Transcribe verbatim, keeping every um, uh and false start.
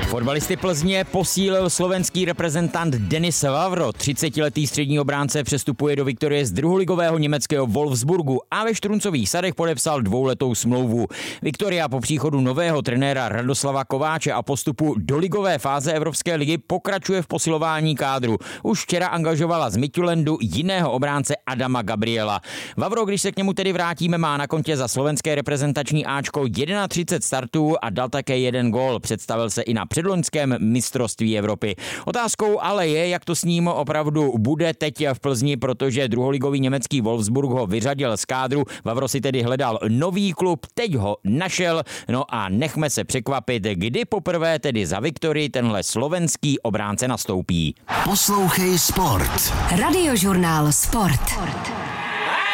Fotbalisty Plzně posílil slovenský reprezentant Denis Vavro. třicetiletý střední obránce přestupuje do Viktorie z druholigového německého Wolfsburgu a ve Štruncových Sadech podepsal dvouletou smlouvu. Viktoria po příchodu nového trenéra Radoslava Kováče a postupu do ligové fáze Evropské ligy pokračuje v posilování kádru. Už včera angažovala z Midtjulendu jiného obránce Adama Gabriela. Vavro, když se k němu tedy vrátíme, má na kontě za slovenské reprezentační Ačko třicet jedna startů a dal také jeden gól. Představil se i na předloňském mistrovství Evropy. Otázkou ale je, jak to s ním opravdu bude teď v Plzni, protože druholigový německý Wolfsburg ho vyřadil z kádru. Vavro si tedy hledal nový klub, teď ho našel. No a nechme se překvapit, kdy poprvé tedy za Viktorii tenhle slovenský obránce nastoupí. Poslouchej Sport. Radiožurnál Sport.